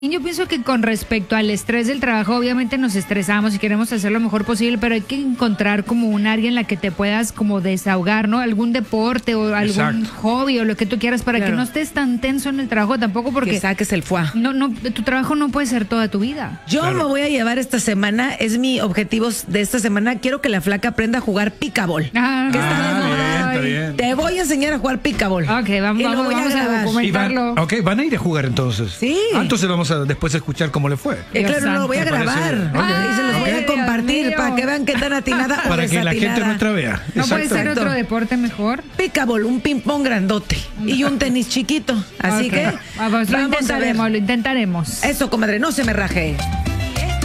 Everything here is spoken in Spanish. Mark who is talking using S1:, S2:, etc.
S1: Yo pienso que con respecto al estrés del trabajo, obviamente nos estresamos y queremos hacer lo mejor posible, pero hay que encontrar como un área en la que te puedas como desahogar, ¿no? Algún deporte o algún hobby o lo que tú quieras para que no estés tan tenso en el trabajo tampoco, porque
S2: que saques el fuá.
S1: No, tu trabajo no puede ser toda tu vida.
S2: Yo me voy a llevar esta semana, es mi objetivo de esta semana, quiero que la flaca aprenda a jugar pickleball.
S3: Está bien.
S2: Te voy a enseñar a jugar pickleball.
S1: Ok, vamos a documentarlo.
S3: Van a ir a jugar entonces.
S2: Sí.
S3: Entonces vamos a después escuchar cómo le fue.
S2: Claro, lo voy a grabar. Y se los voy a compartir para que vean qué tan atinada o
S3: para que la gente nuestra vea.
S1: ¿No puede ser otro deporte mejor?
S2: Pickleball, un ping-pong grandote y un tenis chiquito. Así que
S1: lo intentaremos.
S2: Eso, comadre, no se me raje.